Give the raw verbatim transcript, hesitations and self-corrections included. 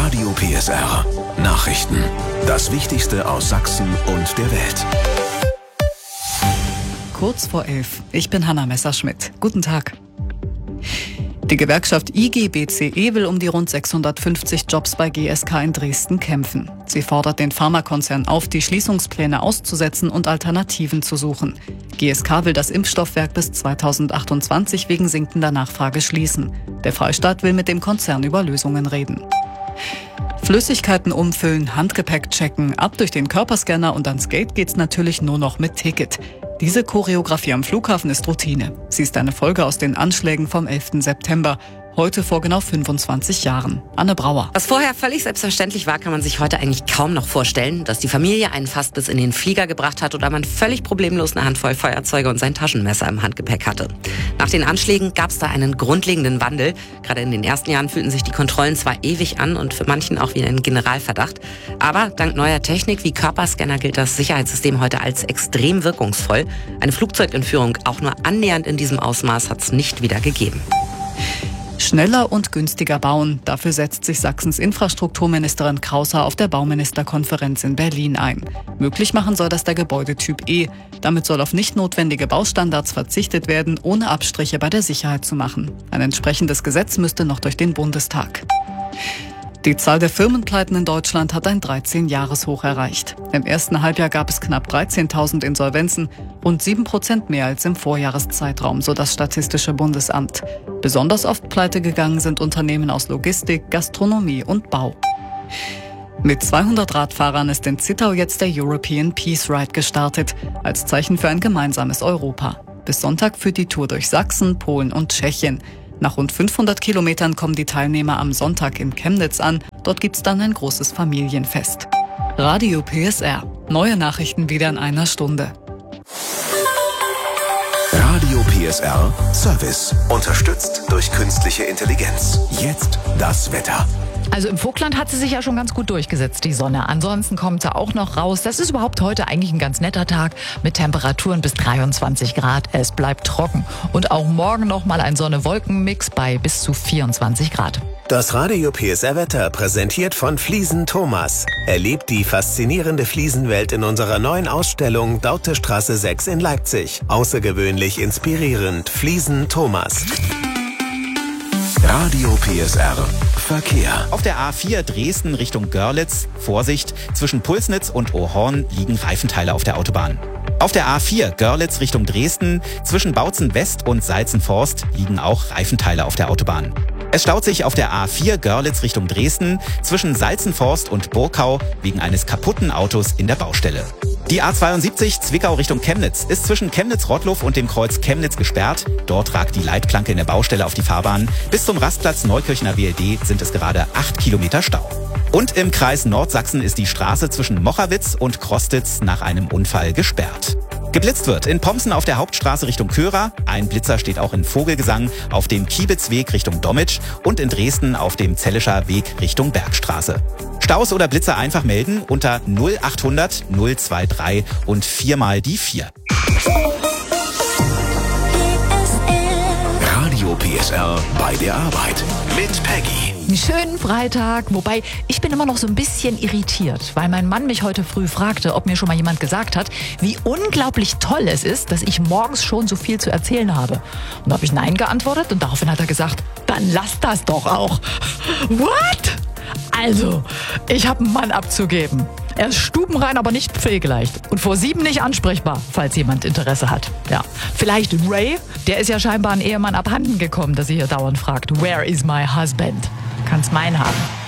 Radio P S R. Nachrichten. Das Wichtigste aus Sachsen und der Welt. Kurz vor elf. Ich bin Hanna Messerschmidt. Guten Tag. Die Gewerkschaft I G B C E will um die rund sechshundertfünfzig Jobs bei G S K in Dresden kämpfen. Sie fordert den Pharmakonzern auf, die Schließungspläne auszusetzen und Alternativen zu suchen. G S K will das Impfstoffwerk bis zweitausendachtundzwanzig wegen sinkender Nachfrage schließen. Der Freistaat will mit dem Konzern über Lösungen reden. Flüssigkeiten umfüllen, Handgepäck checken, ab durch den Körperscanner und ans Gate geht's natürlich nur noch mit Ticket. Diese Choreografie am Flughafen ist Routine. Sie ist eine Folge aus den Anschlägen vom elften September. Heute vor genau fünfundzwanzig Jahren. Anne Brauer. Was vorher völlig selbstverständlich war, kann man sich heute eigentlich kaum noch vorstellen, dass die Familie einen fast bis in den Flieger gebracht hat oder man völlig problemlos eine Handvoll Feuerzeuge und sein Taschenmesser im Handgepäck hatte. Nach den Anschlägen gab es da einen grundlegenden Wandel. Gerade in den ersten Jahren fühlten sich die Kontrollen zwar ewig an und für manchen auch wie ein Generalverdacht. Aber dank neuer Technik wie Körperscanner gilt das Sicherheitssystem heute als extrem wirkungsvoll. Eine Flugzeugentführung auch nur annähernd in diesem Ausmaß hat es nicht wieder gegeben. Schneller und günstiger bauen. Dafür setzt sich Sachsens Infrastrukturministerin Krauser auf der Bauministerkonferenz in Berlin ein. Möglich machen soll das der Gebäudetyp E. Damit soll auf nicht notwendige Baustandards verzichtet werden, ohne Abstriche bei der Sicherheit zu machen. Ein entsprechendes Gesetz müsste noch durch den Bundestag. Die Zahl der Firmenpleiten in Deutschland hat ein dreizehn-Jahres-Hoch erreicht. Im ersten Halbjahr gab es knapp dreizehntausend Insolvenzen, rund sieben Prozent mehr als im Vorjahreszeitraum, so das Statistische Bundesamt. Besonders oft pleite gegangen sind Unternehmen aus Logistik, Gastronomie und Bau. Mit zweihundert Radfahrern ist in Zittau jetzt der European Peace Ride gestartet, als Zeichen für ein gemeinsames Europa. Bis Sonntag führt die Tour durch Sachsen, Polen und Tschechien. Nach rund fünfhundert Kilometern kommen die Teilnehmer am Sonntag in Chemnitz an. Dort gibt's dann ein großes Familienfest. Radio P S R. Neue Nachrichten wieder in einer Stunde. Radio P S R Service. Unterstützt durch künstliche Intelligenz. Jetzt das Wetter. Also im Vogtland hat sie sich ja schon ganz gut durchgesetzt, die Sonne. Ansonsten kommt sie auch noch raus. Das ist überhaupt heute eigentlich ein ganz netter Tag mit Temperaturen bis dreiundzwanzig Grad. Es bleibt trocken. Und auch morgen noch mal ein Sonne-Wolken-Mix bei bis zu vierundzwanzig Grad. Das Radio P S R Wetter präsentiert von Fliesen Thomas. Erlebt die faszinierende Fliesenwelt in unserer neuen Ausstellung Dautestraße sechs in Leipzig. Außergewöhnlich inspirierend. Fliesen Thomas. Radio P S R Verkehr. Auf der A vier Dresden Richtung Görlitz, Vorsicht, zwischen Pulsnitz und Ohorn liegen Reifenteile auf der Autobahn. Auf der A vier Görlitz Richtung Dresden, zwischen Bautzen West und Salzenforst liegen auch Reifenteile auf der Autobahn. Es staut sich auf der A vier Görlitz Richtung Dresden, zwischen Salzenforst und Burkau wegen eines kaputten Autos in der Baustelle. Die A zweiundsiebzig Zwickau Richtung Chemnitz ist zwischen Chemnitz-Rottluff und dem Kreuz Chemnitz gesperrt. Dort ragt die Leitplanke in der Baustelle auf die Fahrbahn. Bis zum Rastplatz Neukirchener W L D sind es gerade acht Kilometer Stau. Und im Kreis Nordsachsen ist die Straße zwischen Mocherwitz und Krostitz nach einem Unfall gesperrt. Geblitzt wird in Pomsen auf der Hauptstraße Richtung Köra. Ein Blitzer steht auch in Vogelgesang auf dem Kiebitzweg Richtung Dommitsch und in Dresden auf dem Zellischer Weg Richtung Bergstraße. Staus oder Blitzer einfach melden unter null achthundert null drei drei und viermal die vier. Radio P S R bei der Arbeit mit Peggy. Einen schönen Freitag, wobei ich bin immer noch so ein bisschen irritiert, weil mein Mann mich heute früh fragte, ob mir schon mal jemand gesagt hat, wie unglaublich toll es ist, dass ich morgens schon so viel zu erzählen habe. Und da habe ich Nein geantwortet und daraufhin hat er gesagt, dann lass das doch auch. What? Also, ich habe einen Mann abzugeben. Er ist stubenrein, aber nicht pflegeleicht. Und vor sieben nicht ansprechbar, falls jemand Interesse hat. Ja, vielleicht Ray, der ist ja scheinbar ein Ehemann abhanden gekommen, dass sie hier dauernd fragt, where is my husband? Kann's meinen haben.